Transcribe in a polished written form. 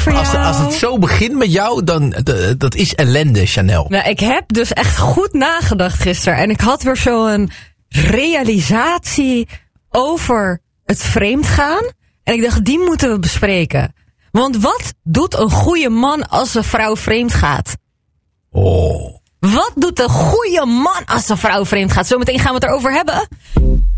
voor jou. Als het zo begint met jou, dan dat is ellende, Chanel. Nou, ik heb dus echt goed nagedacht gisteren. En ik had weer zo'n realisatie over het vreemdgaan. En ik dacht, die moeten we bespreken. Want wat doet een goede man als een vrouw vreemd gaat? Oh. Wat doet een goede man als een vrouw vreemd gaat? Zometeen gaan we het erover hebben.